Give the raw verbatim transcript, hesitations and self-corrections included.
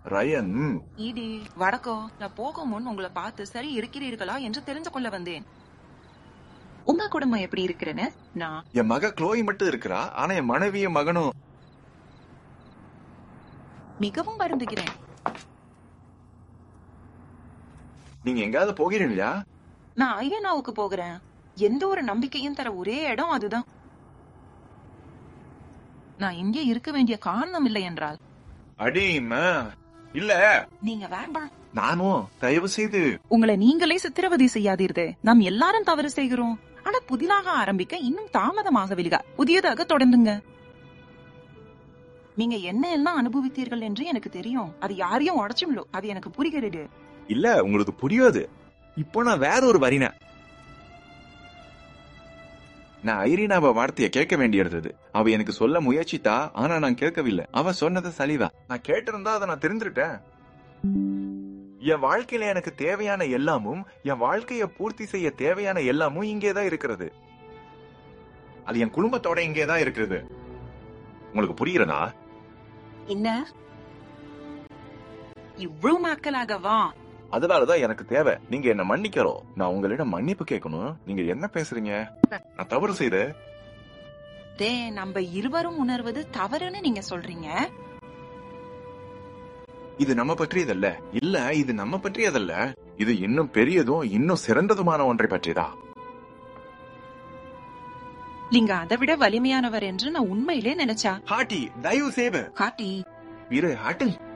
Ryan, ED வடக்கோ, நான் போகும் முன் உங்களை பார்த்து சரி இருக்கிறீர்களா என்று தெரிந்து கொள்ள வந்தேன். உங்க குடும்பம் எப்படி இருக்கிறேன்னு நான் என் மக க்ளோய் மட்டும் இருக்கிறா, ஆனா என் மனைவியும் மகனும் மிகவும் வருந்துகிறேன். நீங்க எங்காவது போகிறீங்களா? நான் ஐயனாவுக்கு போகிறேன். எந்த ஒரு நம்பிக்கையும் தர ஒரே இடம் அதுதான். நான் இங்கே இருக்க வேண்டிய காரணம் இல்லை என்றால் அடிமா இல்ல நீங்க வேண்டாம். நானும் தயவு செய்து உங்களை நீங்களே சித்திரவதை செய்யாதீர்கள். நாம் எல்லாரும் தவறு செய்கிறோம். ஆனா புதிதாக ஆரம்பிக்க இன்னும் தாமதமாகவில்லை. புதியதாக தொடர்ந்துங்க. நீங்க என்ன எல்லாம் அனுபவித்தீர்கள் என்று எனக்கு தெரியும். அது யாரையும் உடச்சும் அது எனக்கு புரிகிறது. இல்ல, உங்களுக்கு புரியாது. இப்போ நான் வேற ஒரு வரின நான் ஐரீனாவ வார்த்தைய கேட்க வேண்டியிருந்தது. அவ எனக்கு சொல்ல முயற்சித்தா, ஆனா நான் கேட்கவில்லை. அவ சொன்னது சலிவா. நான் கேட்டிருந்தா அதை நான் தெரிஞ்சுட்டேன். என் வாழ்க்கையில எனக்கு தேவையான எல்லாமும், என் வாழ்க்கைய பூர்த்தி செய்ய தேவையான எல்லாமும் இங்கேதான் இருக்கிறது. அது என் குடும்பத்தோட இங்கேதான் இருக்கிறது. உங்களுக்கு புரியுறதா? என்ன இவ்வளவு மக்களாகவா? அதனாலதான் எனக்கு தேவை. நீங்க என்ன மன்னிக்கிறோம். நான் உங்களிடம் மன்னிப்பு கேட்கணும். நீங்க என்ன பேசுறீங்க? நான் தவறு செய்த டே நம்ம இருவரும் உணர்வது தவறுன்னு நீங்க சொல்றீங்க. இது நம்ம பற்றியதல்ல. இல்ல, இது நம்ம பற்றியதல்ல. இது இன்னும் பெரியதும் இன்னும் சிறந்ததுமான ஒன்றை பற்றியதா. நீங்க அதை விட வலிமையானவர் என்று நான் உண்மையிலே நினைச்சா. ஹாட்டி, தயவு செய்து காட்டி இரு ஹாட்டு